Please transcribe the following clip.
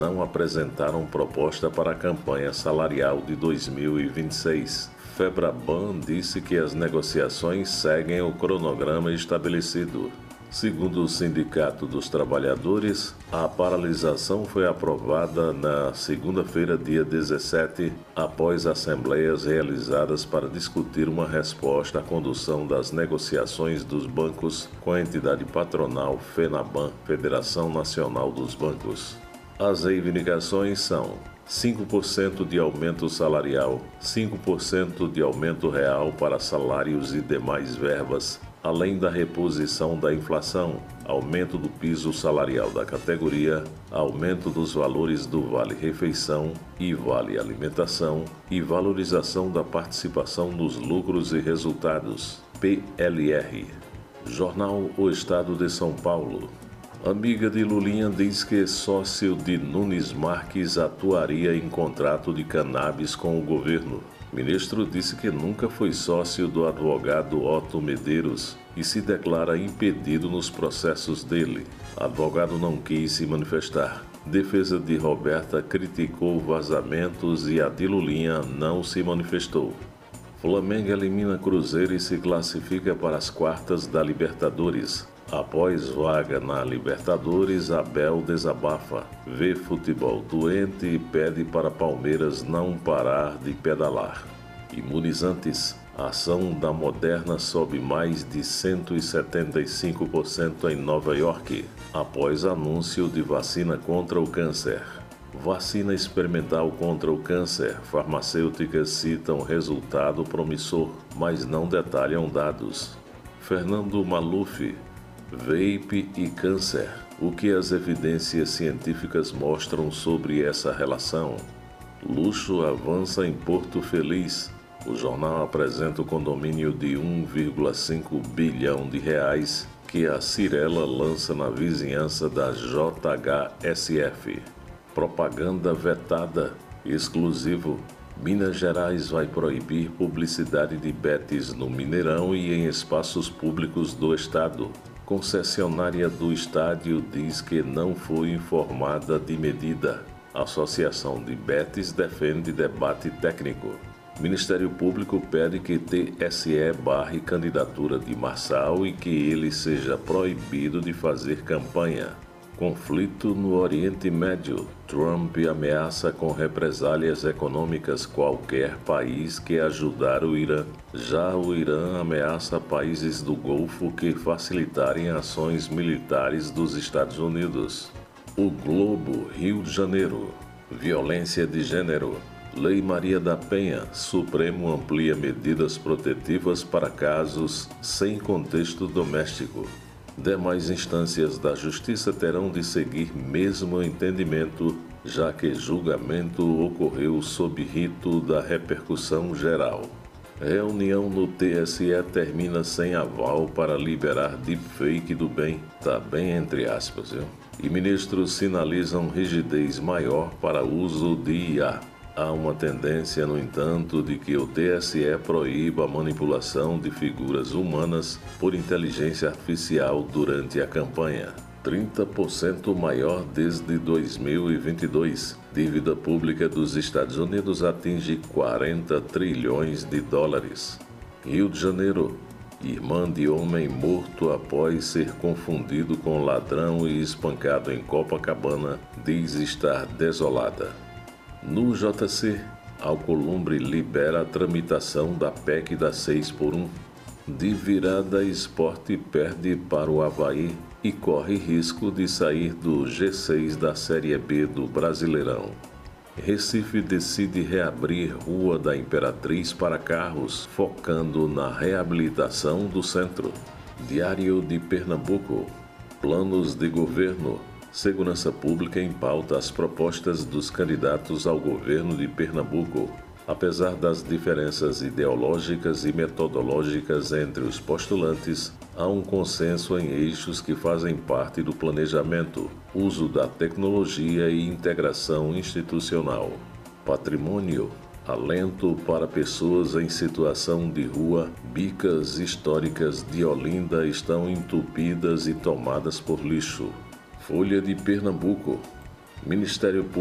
não apresentaram proposta para a campanha salarial de 2026. Febraban disse que as negociações seguem o cronograma estabelecido. Segundo o Sindicato dos Trabalhadores, a paralisação foi aprovada na segunda-feira, dia 17, após assembleias realizadas para discutir uma resposta à condução das negociações dos bancos com a entidade patronal FENABAN, Federação Nacional dos Bancos. As reivindicações são 5% de aumento salarial, 5% de aumento real para salários e demais verbas, além da reposição da inflação, aumento do piso salarial da categoria, aumento dos valores do Vale-Refeição e Vale-Alimentação e valorização da participação nos lucros e resultados, PLR. Jornal O Estado de São Paulo. Amiga de Lulinha diz que sócio de Nunes Marques atuaria em contrato de cannabis com o governo. Ministro disse que nunca foi sócio do advogado Otto Medeiros e se declara impedido nos processos dele. Advogado não quis se manifestar. Defesa de Roberta criticou vazamentos e a de Lulinha não se manifestou. Flamengo elimina Cruzeiro e se classifica para as quartas da Libertadores. Após vaga na Libertadores, Abel desabafa, vê futebol doente e pede para Palmeiras não parar de pedalar. Imunizantes. A ação da Moderna sobe mais de 175% em Nova York, após anúncio de vacina contra o câncer. Vacina experimental contra o câncer. Farmacêuticas citam resultado promissor, mas não detalham dados. Fernando Maluf. Vape e câncer. O que as evidências científicas mostram sobre essa relação? Luxo avança em Porto Feliz. O jornal apresenta o condomínio de 1,5 bilhão de reais que a Cirela lança na vizinhança da JHSF. Propaganda vetada. Exclusivo. Minas Gerais vai proibir publicidade de betes no Mineirão e em espaços públicos do estado. Concessionária do estádio diz que não foi informada de medida. Associação de betes defende debate técnico. Ministério Público pede que TSE barre candidatura de Marçal e que ele seja proibido de fazer campanha. Conflito no Oriente Médio. Trump ameaça com represálias econômicas qualquer país que ajudar o Irã. Já o Irã ameaça países do Golfo que facilitarem ações militares dos Estados Unidos. O Globo, Rio de Janeiro. Violência de gênero. Lei Maria da Penha. Supremo amplia medidas protetivas para casos sem contexto doméstico. Demais instâncias da Justiça terão de seguir mesmo entendimento, já que julgamento ocorreu sob rito da repercussão geral. Reunião no TSE termina sem aval para liberar deepfake do bem. Tá bem entre aspas, viu? E ministros sinalizam rigidez maior para uso de IA. Há uma tendência, no entanto, de que o TSE proíba a manipulação de figuras humanas por inteligência artificial durante a campanha. 30% maior desde 2022. Dívida pública dos Estados Unidos atinge 40 trilhões de dólares. Rio de Janeiro. Irmã de homem morto após ser confundido com ladrão e espancado em Copacabana diz estar desolada. No JC, Alcolumbre libera a tramitação da PEC da 6x1. De virada, Sport perde para o Avaí e corre risco de sair do G6 da Série B do Brasileirão. Recife decide reabrir Rua da Imperatriz para carros, focando na reabilitação do centro. Diário de Pernambuco. Planos de governo. Segurança Pública em pauta as propostas dos candidatos ao governo de Pernambuco. Apesar das diferenças ideológicas e metodológicas entre os postulantes, há um consenso em eixos que fazem parte do planejamento, uso da tecnologia e integração institucional. Patrimônio. Alento para pessoas em situação de rua. Bicas históricas de Olinda estão entupidas e tomadas por lixo. Folha de Pernambuco. Ministério